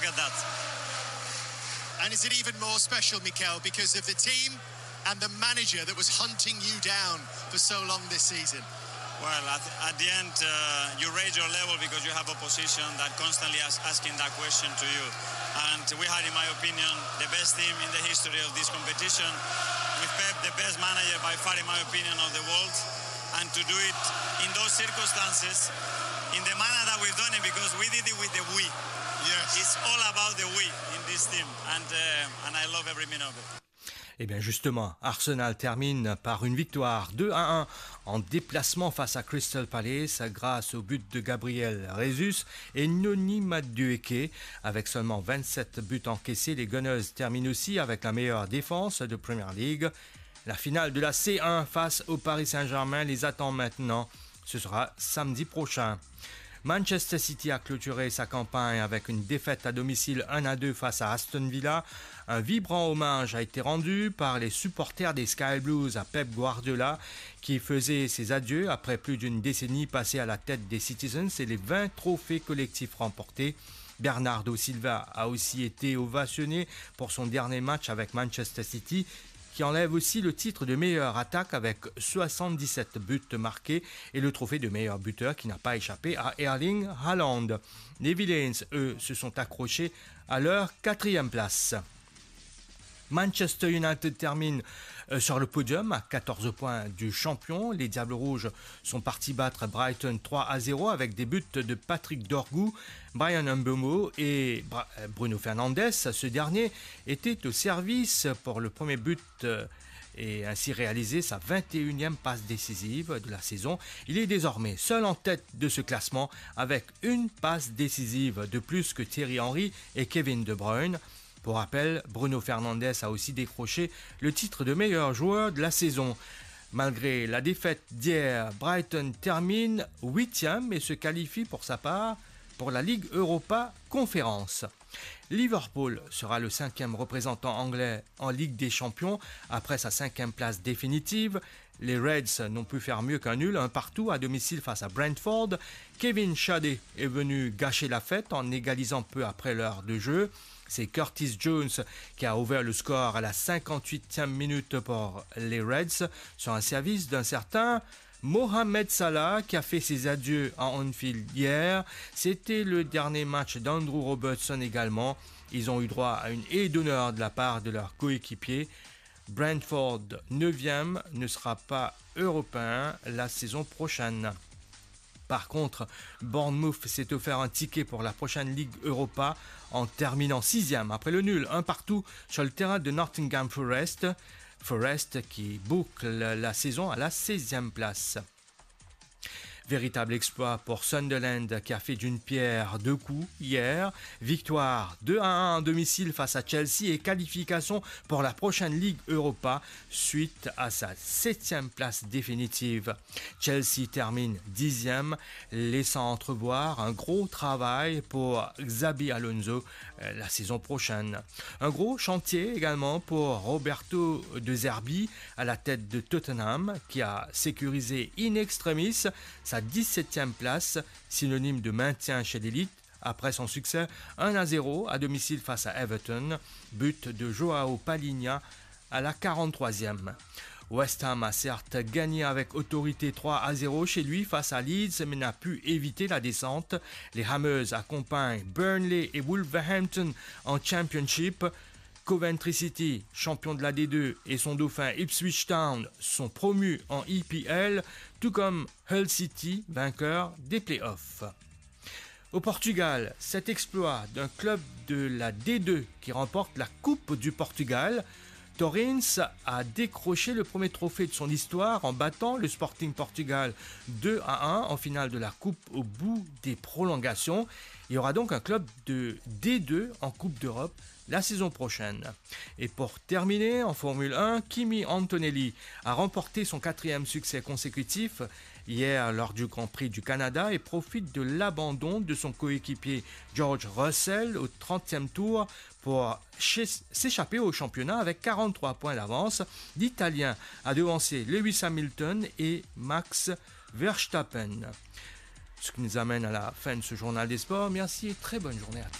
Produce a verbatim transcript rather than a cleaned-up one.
look at that. And is it even more special, Mikel, because of the team and the manager that was hunting you down for so long this season? Well, at, at the end, uh, you raise your level because you have opposition that constantly is asking that question to you. And we had, in my opinion, the best team in the history of this competition. With Pep, the best manager by far, in my opinion, of the world. And to do it in those circumstances, in the manner that we've done it, because we did it with the we. Yes. It's all about the we in this team. And, uh, and I love every minute of it. Eh bien justement, Arsenal termine par une victoire deux à un en déplacement face à Crystal Palace grâce au but de Gabriel Jesus et Noni Madueke. Avec seulement vingt-sept buts encaissés, les Gunners terminent aussi avec la meilleure défense de Premier League. La finale de la C un face au Paris Saint-Germain les attend maintenant. Ce sera samedi prochain. Manchester City a clôturé sa campagne avec une défaite à domicile un à deux face à Aston Villa. Un vibrant hommage a été rendu par les supporters des Sky Blues à Pep Guardiola qui faisait ses adieux après plus d'une décennie passée à la tête des Citizens et les vingt trophées collectifs remportés. Bernardo Silva a aussi été ovationné pour son dernier match avec Manchester City, qui enlève aussi le titre de meilleure attaque avec soixante-dix-sept buts marqués et le trophée de meilleur buteur qui n'a pas échappé à Erling Haaland. Les Villains, eux, se sont accrochés à leur quatrième place. Manchester United termine sur le podium à quatorze points du champion. Les Diables Rouges sont partis battre Brighton trois à zéro avec des buts de Patrick Dorgu, Brian Mbeumo et Bruno Fernandes. Ce dernier était au service pour le premier but et ainsi réalisé sa vingt et unième passe décisive de la saison. Il est désormais seul en tête de ce classement avec une passe décisive de plus que Thierry Henry et Kevin De Bruyne. Pour rappel, Bruno Fernandes a aussi décroché le titre de meilleur joueur de la saison. Malgré la défaite d'hier, Brighton termine huitième et se qualifie pour sa part pour la Ligue Europa Conférence. Liverpool sera le cinquième représentant anglais en Ligue des Champions après sa cinquième place définitive. Les Reds n'ont pu faire mieux qu'un nul, un partout à domicile face à Brentford. Kevin Shadé est venu gâcher la fête en égalisant peu après l'heure de jeu. C'est Curtis Jones qui a ouvert le score à la cinquante-huitième minute pour les Reds sur un service d'un certain Mohamed Salah qui a fait ses adieux à Anfield hier. C'était le dernier match d'Andrew Robertson également. Ils ont eu droit à une haie d'honneur de la part de leur coéquipier. Brentford, neuvième, ne sera pas européen la saison prochaine. Par contre, Bournemouth s'est offert un ticket pour la prochaine Ligue Europa en terminant sixième après le nul, un partout sur le terrain de Nottingham Forest. Forest qui boucle la saison à la seizième place. Véritable exploit pour Sunderland qui a fait d'une pierre deux coups hier. Victoire deux à un à domicile face à Chelsea et qualification pour la prochaine Ligue Europa suite à sa septième place définitive. Chelsea termine dixième, laissant entrevoir un gros travail pour Xabi Alonso euh, la saison prochaine. Un gros chantier également pour Roberto De Zerbi à la tête de Tottenham qui a sécurisé in extremis sa dix-septième place, synonyme de maintien chez l'élite, après son succès un à zéro à domicile face à Everton, but de Joao Palhinha à la quarante-troisième. West Ham a certes gagné avec autorité trois à zéro chez lui face à Leeds, mais n'a pu éviter la descente. Les Hammers accompagnent Burnley et Wolverhampton en Championship. Coventry City, champion de la D deux, et son dauphin Ipswich Town sont promus en E P L, tout comme Hull City, vainqueur des playoffs. Au Portugal, cet exploit d'un club de la D deux qui remporte la Coupe du Portugal, Torrens a décroché le premier trophée de son histoire en battant le Sporting Portugal deux à un en finale de la Coupe au bout des prolongations. Il y aura donc un club de D deux en Coupe d'Europe la saison prochaine. Et pour terminer, en Formule un, Kimi Antonelli a remporté son quatrième succès consécutif hier lors du Grand Prix du Canada et profite de l'abandon de son coéquipier George Russell au trentième tour pour s'échapper au championnat avec quarante-trois points d'avance. L'Italien a devancé Lewis Hamilton et Max Verstappen. Ce qui nous amène à la fin de ce journal des sports. Merci et très bonne journée à tous.